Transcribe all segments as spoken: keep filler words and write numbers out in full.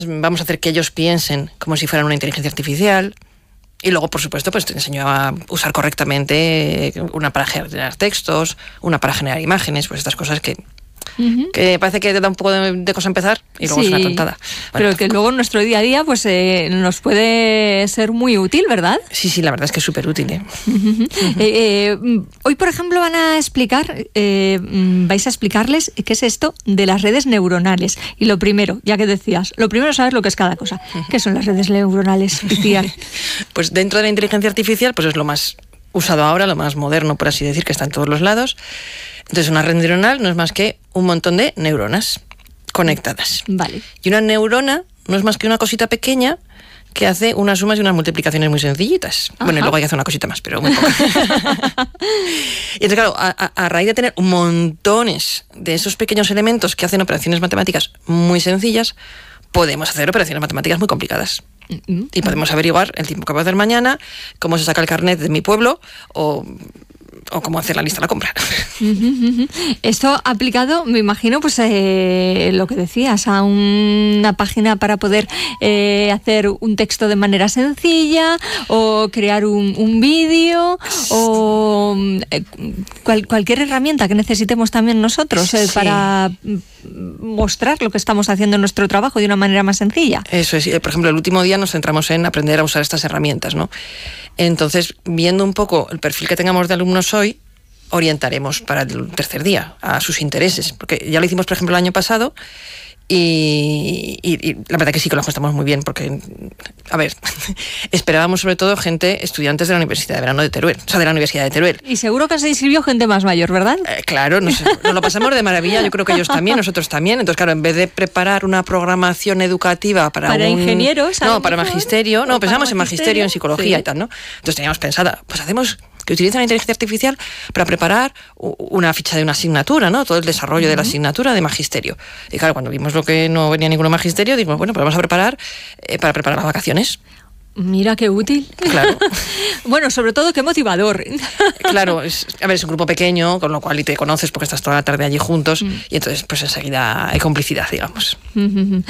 vamos a hacer que ellos piensen como si fueran una inteligencia artificial. Y luego, por supuesto, pues te enseño a usar correctamente una para generar textos, una para generar imágenes, pues estas cosas que... Uh-huh. Que parece que te da un poco de, de cosa empezar y luego sí, es una tontada. Bueno, pero que luego en nuestro día a día pues eh, nos puede ser muy útil, ¿verdad? Sí, sí, la verdad es que es súper útil. ¿eh? Uh-huh. Uh-huh. Eh, eh, hoy, por ejemplo, van a explicar, eh, vais a explicarles qué es esto de las redes neuronales. Y lo primero, ya que decías, lo primero es saber lo que es cada cosa. Uh-huh. ¿Qué son las redes neuronales? Pues dentro de la inteligencia artificial, pues es lo más usado ahora, lo más moderno, por así decir, que está en todos los lados. Entonces, una red neuronal no es más que un montón de neuronas conectadas. Vale. Y una neurona no es más que una cosita pequeña que hace unas sumas y unas multiplicaciones muy sencillitas. Ajá. Bueno, y luego hay que hacer una cosita más, pero muy poca. Y entonces, claro, a, a raíz de tener montones de esos pequeños elementos que hacen operaciones matemáticas muy sencillas, podemos hacer operaciones matemáticas muy complicadas. Uh-huh. Y podemos averiguar el tiempo que va a hacer mañana, cómo se saca el carnet de mi pueblo, o... o cómo hacer la lista de la compra. Esto aplicado, me imagino, pues eh, lo que decías, a una página para poder eh, hacer un texto de manera sencilla, o crear un, un vídeo, o eh, cual, cualquier herramienta que necesitemos también nosotros eh, sí. para mostrar lo que estamos haciendo en nuestro trabajo de una manera más sencilla. Eso es. Por ejemplo, el último día nos centramos en aprender a usar estas herramientas, ¿no? Entonces, viendo un poco el perfil que tengamos de alumnos hoy, orientaremos para el tercer día a sus intereses, porque ya lo hicimos, por ejemplo, el año pasado. Y, y, y la verdad que sí que lo ajustamos muy bien, porque, a ver, esperábamos sobre todo gente, estudiantes de la Universidad de Verano de Teruel, o sea, de la Universidad de Teruel. Y seguro que se inscribió gente más mayor, ¿verdad? Eh, claro, nos, nos lo pasamos de maravilla, yo creo que ellos también, nosotros también. Entonces, claro, en vez de preparar una programación educativa para Para un, ingenieros, no, para magisterio, no, pensamos en magisterio, en psicología sí. y tal, ¿no? Entonces teníamos pensada, pues hacemos... que utilizan la inteligencia artificial para preparar una ficha de una asignatura, ¿no? Todo el desarrollo uh-huh. de la asignatura de magisterio. Y claro, cuando vimos lo que no venía ninguno magisterio, dijimos, bueno, pues vamos a preparar eh, para preparar las vacaciones. Mira qué útil. Claro. Bueno, sobre todo qué motivador. Claro, es, a ver, es un grupo pequeño, con lo cual y te conoces porque estás toda la tarde allí juntos, mm. y entonces pues enseguida hay complicidad, digamos. Mm-hmm.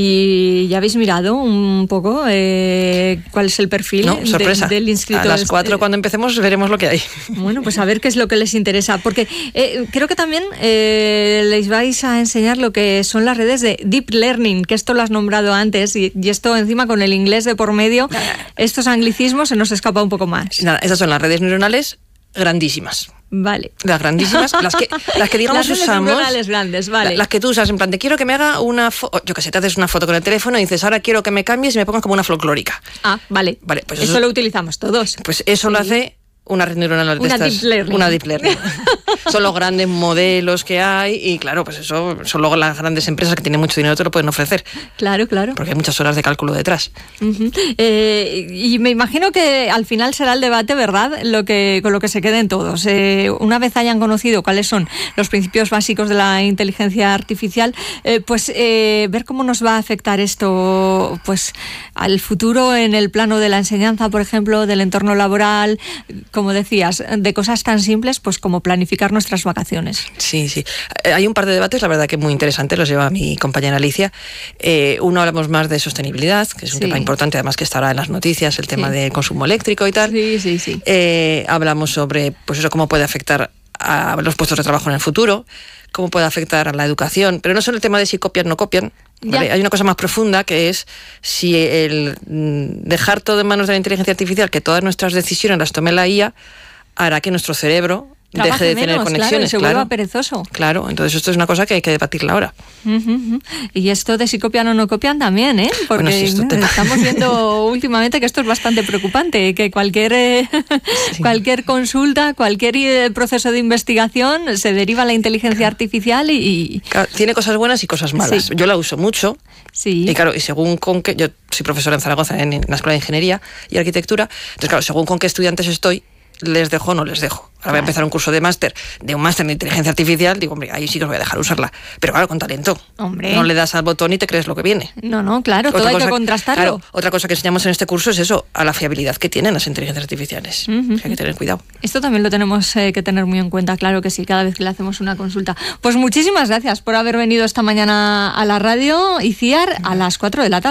¿Y ya habéis mirado un poco eh, cuál es el perfil no, sorpresa. De, del inscrito? A las cuatro, cuando empecemos, veremos lo que hay. Bueno, pues a ver qué es lo que les interesa, porque eh, creo que también eh, les vais a enseñar lo que son las redes de Deep Learning, que esto lo has nombrado antes, y, y esto encima con el inglés de por medio. Estos anglicismos se nos escapa un poco más. Nada, esas son las redes neuronales grandísimas. Vale. Las grandísimas, las que, las que digamos las usamos. Las neuronales grandes, vale. Las que tú usas, en plan, te quiero que me haga una foto, yo que sé, te haces una foto con el teléfono y dices, ahora quiero que me cambies y me pongas como una folclórica. Ah, vale. Vale, pues eso, eso lo utilizamos todos. Pues eso sí. Lo hace una red neuronal de una estas. Deep Learning. Una Deep Learning. Son los grandes modelos que hay y claro, pues eso son luego las grandes empresas que tienen mucho dinero te lo pueden ofrecer. Claro, claro. Porque hay muchas horas de cálculo detrás. Uh-huh. Eh, y me imagino que al final será el debate, ¿verdad? Lo que con lo que se queden todos. Eh, una vez hayan conocido cuáles son los principios básicos de la inteligencia artificial, eh, pues eh, ver cómo nos va a afectar esto, pues al futuro en el plano de la enseñanza, por ejemplo, del entorno laboral, como decías, de cosas tan simples, pues como planificar nuestras vacaciones. Sí, sí. Hay un par de debates, la verdad que muy interesantes, los lleva mi compañera Alicia. Eh, uno hablamos más de sostenibilidad, que es un sí. tema importante, además que estará en las noticias, el tema sí. del consumo eléctrico y tal. Sí, sí, sí. Eh, hablamos sobre, pues eso, cómo puede afectar a los puestos de trabajo en el futuro, cómo puede afectar a la educación, pero no solo el tema de si copian o no copian. ¿Vale? Hay una cosa más profunda que es si el dejar todo en manos de la inteligencia artificial, que todas nuestras decisiones las tome la I A, hará que nuestro cerebro Trabaje deje de menos, tener conexiones. Claro, y se claro. vuelva perezoso. Claro, entonces esto es una cosa que hay que debatirla ahora. Uh-huh. Y esto de si copian o no copian también, ¿eh? Porque bueno, sí, te... estamos viendo últimamente que esto es bastante preocupante, que cualquier eh, sí. cualquier consulta, cualquier eh, proceso de investigación se deriva a la inteligencia artificial y... y... Claro, tiene cosas buenas y cosas malas. Sí. Yo la uso mucho. Sí. Y claro, y según con qué... Yo soy profesora en Zaragoza, en, en la Escuela de Ingeniería y Arquitectura, entonces claro, según con qué estudiantes estoy, les dejo o no les dejo. Ahora voy a empezar un curso de máster, de un máster de inteligencia artificial, digo, hombre, ahí sí que os voy a dejar usarla. Pero claro, con talento. Hombre. No le das al botón y te crees lo que viene. No, no, claro, otra todo hay cosa, que contrastarlo. Claro, otra cosa que enseñamos en este curso es eso, a la fiabilidad que tienen las inteligencias artificiales. Uh-huh. Que hay que tener cuidado. Esto también lo tenemos eh, que tener muy en cuenta, claro que sí, cada vez que le hacemos una consulta. Pues muchísimas gracias por haber venido esta mañana a la radio, Iciar, a las cuatro de la tarde.